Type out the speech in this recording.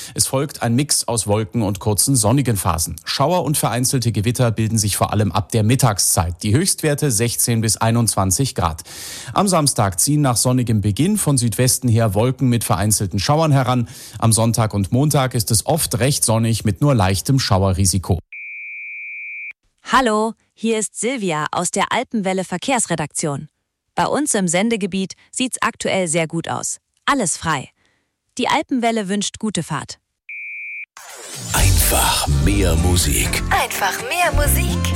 Es folgt ein Mix aus Wolken und kurzen sonnigen Phasen. Schauer und vereinzelte Gewitter bilden sich vor allem ab der Mittagszeit. Die Höchstwerte 16 bis 21 Grad. Am Samstag ziehen nach sonnigem Beginn von Südwesten her Wolken mit vereinzelten Schauern heran. Am Sonntag und Montag ist es oft recht sonnig mit nur leichtem Schauerrisiko. Hallo, hier ist Silvia aus der Alpenwelle Verkehrsredaktion. Bei uns im Sendegebiet sieht's aktuell sehr gut aus. Alles frei. Die Alpenwelle wünscht gute Fahrt. Einfach mehr Musik. Einfach mehr Musik.